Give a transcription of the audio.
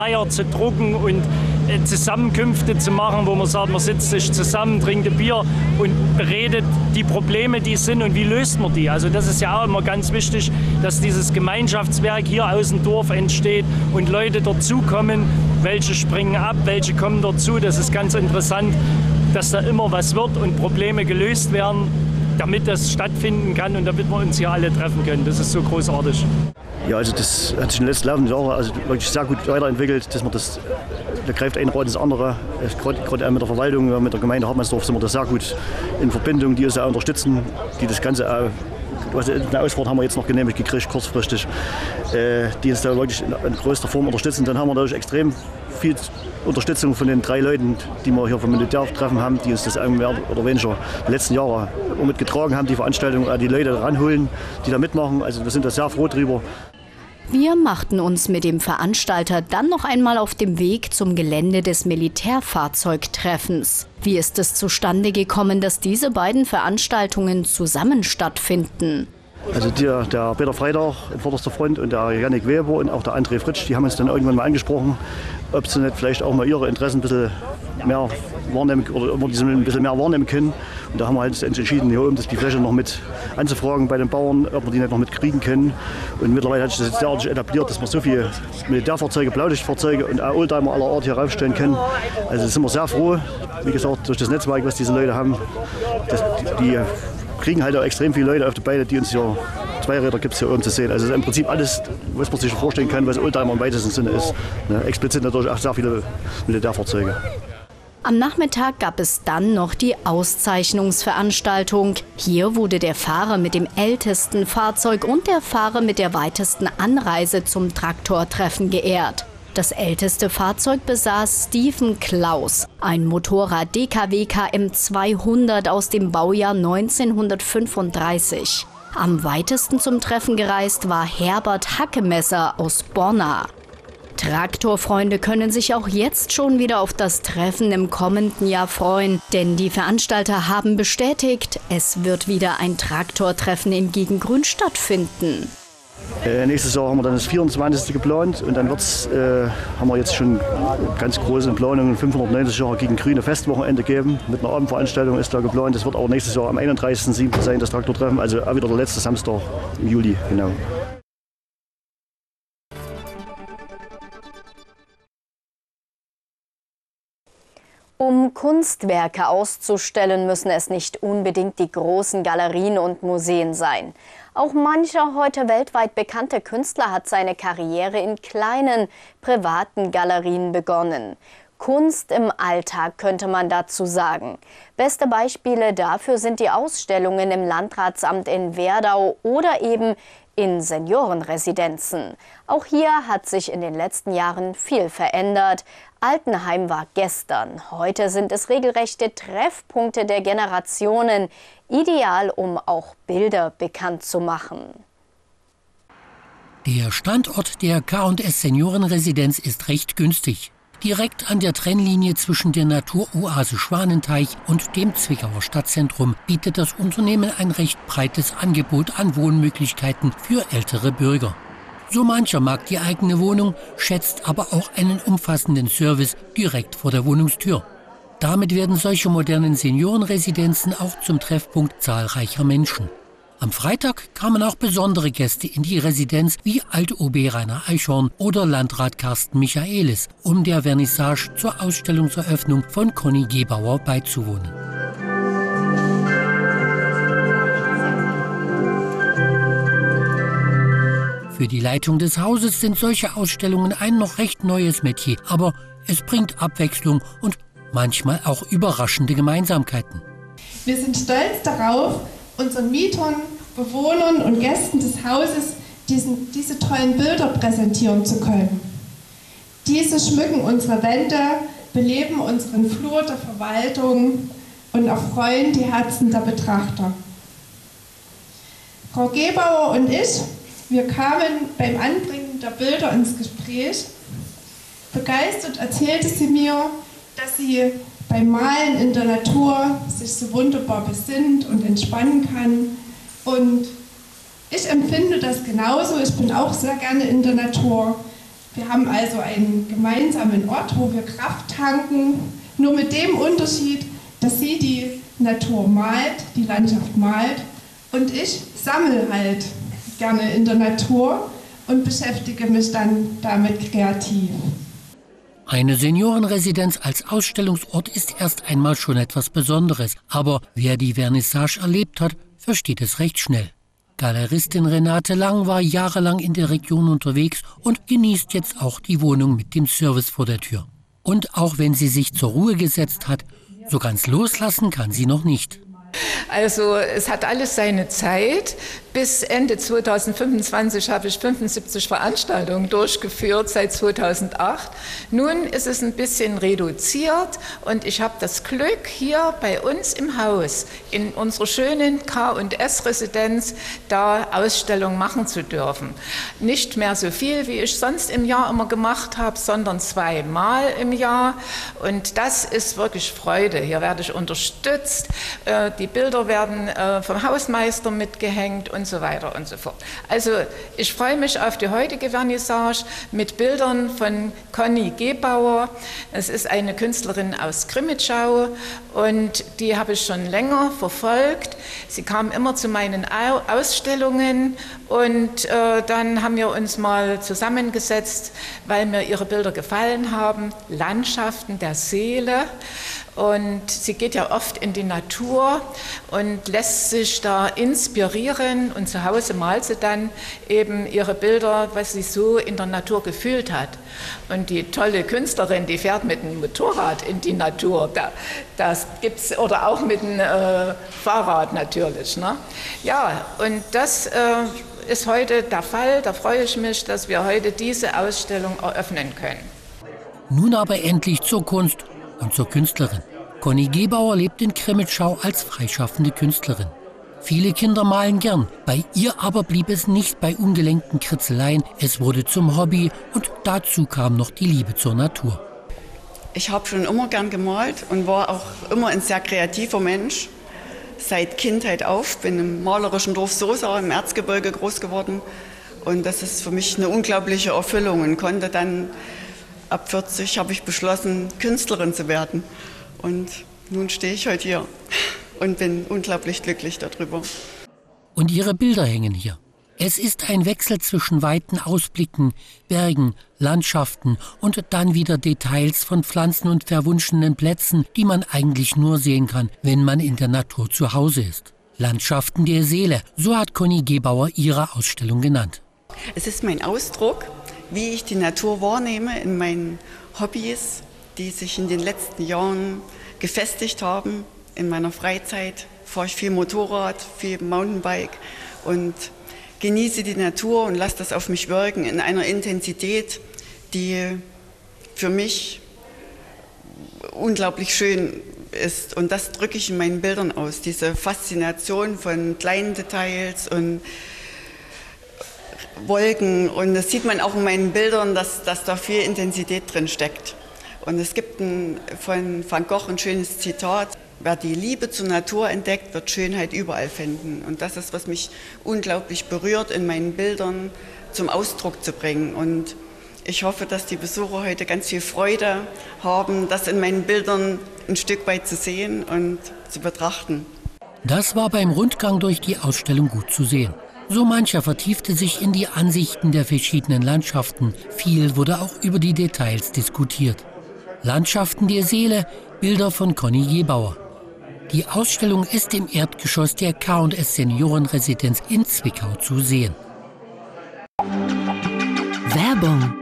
Eier zu drucken und Zusammenkünfte zu machen, wo man sagt, man sitzt sich zusammen, trinkt ein Bier und beredet die Probleme, die sind und wie löst man die. Also das ist ja auch immer ganz wichtig, dass dieses Gemeinschaftswerk hier aus dem Dorf entsteht und Leute dazukommen, welche springen ab, welche kommen dazu. Das ist ganz interessant, dass da immer was wird und Probleme gelöst werden, damit das stattfinden kann und damit wir uns hier alle treffen können. Das ist so großartig. Ja, also das hat sich in den letzten laufenden Jahren also wirklich sehr gut weiterentwickelt, dass man das, da greift ein Rat ins andere. Gerade mit der Verwaltung, mit der Gemeinde Hartmannsdorf sind wir da sehr gut in Verbindung, die uns auch unterstützen, die das Ganze auch, also eine Ausfahrt haben wir jetzt noch genehmigt gekriegt, kurzfristig, die uns da wirklich in größter Form unterstützen. Dann haben wir dadurch extrem viel Unterstützung von den 3 Leuten, die wir hier vom Militärtreffen haben, die uns das mehr oder weniger die letzten Jahre mitgetragen haben, die Veranstaltung, die Leute ranholen, die da mitmachen. Also wir sind da sehr froh drüber. Wir machten uns mit dem Veranstalter dann noch einmal auf dem Weg zum Gelände des Militärfahrzeugtreffens. Wie ist es zustande gekommen, dass diese beiden Veranstaltungen zusammen stattfinden? Also der Peter Freitag in vorderster Front und der Jannik Weber und auch der André Fritsch, die haben uns dann irgendwann mal angesprochen, ob sie nicht vielleicht auch mal ihre Interessen ein bisschen mehr wahrnehmen oder ob wir die ein bisschen mehr wahrnehmen können. Und da haben wir halt entschieden, hier oben die Fläche noch mit anzufragen bei den Bauern, ob wir die nicht noch mitkriegen können. Und mittlerweile hat sich das jetzt derartig etabliert, dass wir so viele Militärfahrzeuge, Blaulichtfahrzeuge und auch Oldtimer aller Art hier raufstellen können. Also sind wir sehr froh, wie gesagt, durch das Netzwerk, was diese Leute haben. Die kriegen halt auch extrem viele Leute auf die Beine, die uns hier, Zweiräder gibt es hier oben zu sehen. Also im Prinzip alles, was man sich vorstellen kann, was Oldtimer im weitesten Sinne ist. Ne? Explizit natürlich auch sehr viele Militärfahrzeuge. Am Nachmittag gab es dann noch die Auszeichnungsveranstaltung. Hier wurde der Fahrer mit dem ältesten Fahrzeug und der Fahrer mit der weitesten Anreise zum Traktortreffen geehrt. Das älteste Fahrzeug besaß Stephen Klaus, ein Motorrad DKW KM 200 aus dem Baujahr 1935. Am weitesten zum Treffen gereist war Herbert Hackemesser aus Borna. Traktorfreunde können sich auch jetzt schon wieder auf das Treffen im kommenden Jahr freuen, denn die Veranstalter haben bestätigt, es wird wieder ein Traktortreffen in Gegengrün stattfinden. Nächstes Jahr haben wir dann das 24. geplant und dann haben wir jetzt schon ganz große Planungen, 590 Jahre gegen grüne Festwochenende geben. Mit einer Abendveranstaltung ist da geplant. Das wird auch nächstes Jahr am 31.07. sein, das Traktortreffen, also auch wieder der letzte Samstag im Juli, genau. Um Kunstwerke auszustellen, müssen es nicht unbedingt die großen Galerien und Museen sein. Auch mancher heute weltweit bekannte Künstler hat seine Karriere in kleinen, privaten Galerien begonnen. Kunst im Alltag könnte man dazu sagen. Beste Beispiele dafür sind die Ausstellungen im Landratsamt in Werdau oder eben in Seniorenresidenzen. Auch hier hat sich in den letzten Jahren viel verändert. Altenheim war gestern. Heute sind es regelrechte Treffpunkte der Generationen. Ideal, um auch Bilder bekannt zu machen. Der Standort der K&S Seniorenresidenz ist recht günstig. Direkt an der Trennlinie zwischen der Naturoase Schwanenteich und dem Zwickauer Stadtzentrum bietet das Unternehmen ein recht breites Angebot an Wohnmöglichkeiten für ältere Bürger. So mancher mag die eigene Wohnung, schätzt aber auch einen umfassenden Service direkt vor der Wohnungstür. Damit werden solche modernen Seniorenresidenzen auch zum Treffpunkt zahlreicher Menschen. Am Freitag kamen auch besondere Gäste in die Residenz wie Alt-OB Rainer Eichhorn oder Landrat Carsten Michaelis, um der Vernissage zur Ausstellungseröffnung von Conny Gebauer beizuwohnen. Für die Leitung des Hauses sind solche Ausstellungen ein noch recht neues Metier, aber es bringt Abwechslung und manchmal auch überraschende Gemeinsamkeiten. Wir sind stolz darauf, unseren Mietern, Bewohnern und Gästen des Hauses diese tollen Bilder präsentieren zu können. Diese schmücken unsere Wände, beleben unseren Flur der Verwaltung und erfreuen die Herzen der Betrachter. Frau Gebauer und ich, wir kamen beim Anbringen der Bilder ins Gespräch. Begeistert erzählte sie mir, dass sie beim Malen in der Natur sich so wunderbar besinnt und entspannen kann. Und ich empfinde das genauso. Ich bin auch sehr gerne in der Natur. Wir haben also einen gemeinsamen Ort, wo wir Kraft tanken, nur mit dem Unterschied, dass sie die Natur malt, die Landschaft malt und ich sammle halt gerne in der Natur und beschäftige mich dann damit kreativ. Eine Seniorenresidenz als Ausstellungsort ist erst einmal schon etwas Besonderes. Aber wer die Vernissage erlebt hat, versteht es recht schnell. Galeristin Renate Lang war jahrelang in der Region unterwegs und genießt jetzt auch die Wohnung mit dem Service vor der Tür. Und auch wenn sie sich zur Ruhe gesetzt hat, so ganz loslassen kann sie noch nicht. Also es hat alles seine Zeit. Bis Ende 2025 habe ich 75 Veranstaltungen durchgeführt, seit 2008. Nun ist es ein bisschen reduziert und ich habe das Glück, hier bei uns im Haus, in unserer schönen K&S-Residenz, da Ausstellungen machen zu dürfen. Nicht mehr so viel, wie ich sonst im Jahr immer gemacht habe, sondern 2-mal im Jahr. Und das ist wirklich Freude. Hier werde ich unterstützt. Die Bilder werden vom Hausmeister mitgehängt und so weiter und so fort. Also ich freue mich auf die heutige Vernissage mit Bildern von Conny Gebauer. Es ist eine Künstlerin aus Crimmitschau und die habe ich schon länger verfolgt. Sie kam immer zu meinen Ausstellungen und dann haben wir uns mal zusammengesetzt, weil mir ihre Bilder gefallen haben. Landschaften der Seele. Und sie geht ja oft in die Natur und lässt sich da inspirieren und zu Hause malt sie dann eben ihre Bilder, was sie so in der Natur gefühlt hat. Und die tolle Künstlerin, die fährt mit dem Motorrad in die Natur, das gibt's, oder auch mit dem Fahrrad natürlich, ne? Ja, und das ist heute der Fall. Da freue ich mich, dass wir heute diese Ausstellung eröffnen können. Nun aber endlich zur Kunst und zur Künstlerin. Conny Gebauer lebt in Crimmitschau als freischaffende Künstlerin. Viele Kinder malen gern, bei ihr aber blieb es nicht bei ungelenkten Kritzeleien, es wurde zum Hobby und dazu kam noch die Liebe zur Natur. Ich habe schon immer gern gemalt und war auch immer ein sehr kreativer Mensch. Seit Kindheit auf, bin im malerischen Dorf Sosa im Erzgebirge groß geworden und das ist für mich eine unglaubliche Erfüllung und konnte dann ab 40 habe ich beschlossen, Künstlerin zu werden. Und nun stehe ich heute hier und bin unglaublich glücklich darüber. Und ihre Bilder hängen hier. Es ist ein Wechsel zwischen weiten Ausblicken, Bergen, Landschaften und dann wieder Details von Pflanzen und verwunschenen Plätzen, die man eigentlich nur sehen kann, wenn man in der Natur zu Hause ist. Landschaften der Seele, so hat Conny Gebauer ihre Ausstellung genannt. Es ist mein Ausdruck, wie ich die Natur wahrnehme in meinen Hobbys, die sich in den letzten Jahren gefestigt haben. In meiner Freizeit fahre ich viel Motorrad, viel Mountainbike und genieße die Natur und lasse das auf mich wirken in einer Intensität, die für mich unglaublich schön ist. Und das drücke ich in meinen Bildern aus, diese Faszination von kleinen Details und Wolken. Und das sieht man auch in meinen Bildern, dass da viel Intensität drin steckt. Und es gibt von Van Gogh ein schönes Zitat: Wer die Liebe zur Natur entdeckt, wird Schönheit überall finden. Und das ist, was mich unglaublich berührt, in meinen Bildern zum Ausdruck zu bringen. Und ich hoffe, dass die Besucher heute ganz viel Freude haben, das in meinen Bildern ein Stück weit zu sehen und zu betrachten. Das war beim Rundgang durch die Ausstellung gut zu sehen. So mancher vertiefte sich in die Ansichten der verschiedenen Landschaften. Viel wurde auch über die Details diskutiert. Landschaften der Seele, Bilder von Conny Gebauer. Die Ausstellung ist im Erdgeschoss der K&S Seniorenresidenz in Zwickau zu sehen. Werbung